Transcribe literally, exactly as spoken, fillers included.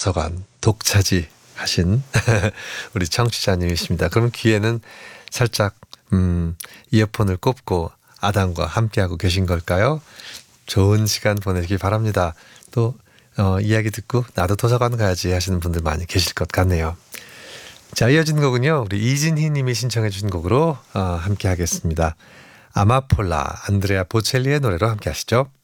도서관 독차지 하신 우리 청취자님이십니다. 그럼 귀에는 살짝 음, 이어폰을 꼽고 아담과 함께하고 계신 걸까요? 좋은 시간 보내시기 바랍니다. 또 어, 이야기 듣고 나도 도서관 가야지 하시는 분들 많이 계실 것 같네요. 자, 이어진 곡은요. 우리 이진희 님이 신청해 주신 곡으로 어, 함께 하겠습니다. 아마폴라 안드레아 보첼리의 노래로 함께 하시죠.